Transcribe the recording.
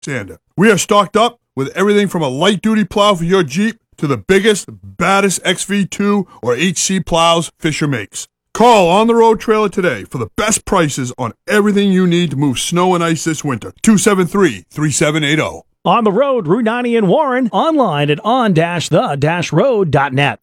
Sander. We are stocked up with everything from a light-duty plow for your Jeep to the biggest, baddest XV2 or HC plows Fisher makes. Call On the Road Trailer today for the best prices on everything you need to move snow and ice this winter. 273-3780. On the road, Route 90 in Warren, online at on-the-road.net.